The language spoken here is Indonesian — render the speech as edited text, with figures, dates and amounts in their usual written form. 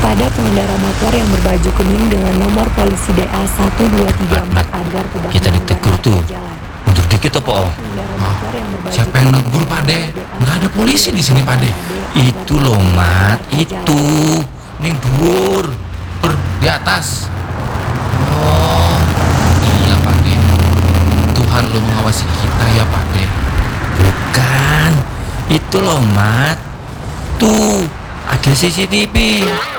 kepada pengendara motor yang berbaju kuning dengan nomor polisi DA1234 agar tidak kita ditegur melanggar tuh. marka jalan. Mundur dikit tuh, Po. Pengendara motor yang berbaju Siapa yang kuning negur, Pak De? dengan Nggak ada polisi di sini, Pak De. Itu loh, Mat. Itu. Nih dhuwur. Di atas. Oh, iya, Pak De. Tuhan lo mengawasi kita ya, Pak De. Bukan. Itu loh, Mat. Tuh, ada CCTV.